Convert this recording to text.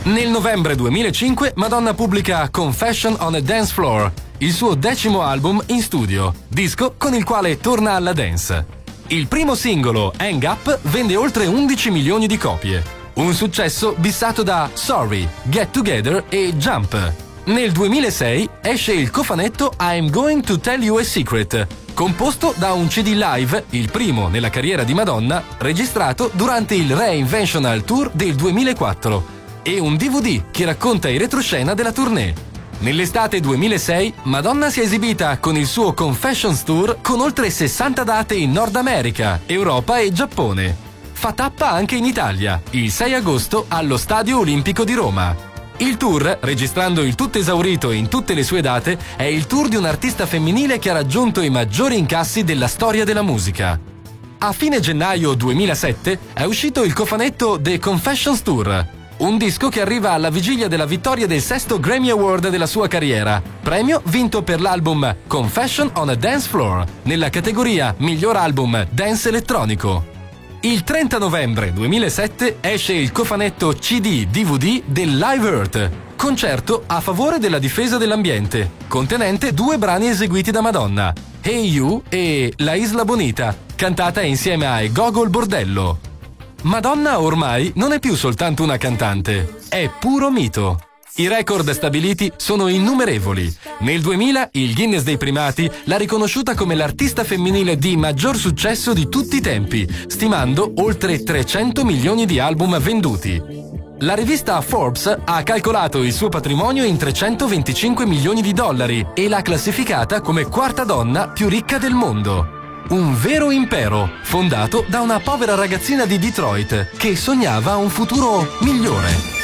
Nel novembre 2005 Madonna pubblica Confession on a Dance Floor, il suo 10° album in studio, disco con il quale torna alla dance. Il primo singolo, Hang Up, vende oltre 11 milioni di copie. Un successo bissato da Sorry, Get Together e Jump. Nel 2006 esce il cofanetto I'm Going to Tell You a Secret, composto da un CD live, il primo nella carriera di Madonna, registrato durante il Reinventional Tour del 2004, e un DVD che racconta i retroscena della tournée. Nell'estate 2006 Madonna si è esibita con il suo Confessions Tour con oltre 60 date in Nord America, Europa e Giappone. Fa tappa anche in Italia, il 6 agosto allo Stadio Olimpico di Roma. Il tour, registrando il tutto esaurito in tutte le sue date, è il tour di un'artista femminile che ha raggiunto i maggiori incassi della storia della musica. A fine gennaio 2007 è uscito il cofanetto The Confessions Tour, un disco che arriva alla vigilia della vittoria del 6° Grammy Award della sua carriera, premio vinto per l'album Confession on a Dance Floor, nella categoria Miglior Album Dance Elettronico. Il 30 novembre 2007 esce il cofanetto CD-DVD del Live Earth, concerto a favore della difesa dell'ambiente, contenente 2 brani eseguiti da Madonna, Hey You e La Isla Bonita, cantata insieme a Gogol Bordello. Madonna ormai non è più soltanto una cantante, è puro mito. I record stabiliti sono innumerevoli. Nel 2000 il Guinness dei primati l'ha riconosciuta come l'artista femminile di maggior successo di tutti i tempi, stimando oltre 300 milioni di album venduti. La rivista Forbes ha calcolato il suo patrimonio in 325 milioni di dollari e l'ha classificata come 4ª donna più ricca del mondo. Un vero impero, fondato da una povera ragazzina di Detroit che sognava un futuro migliore.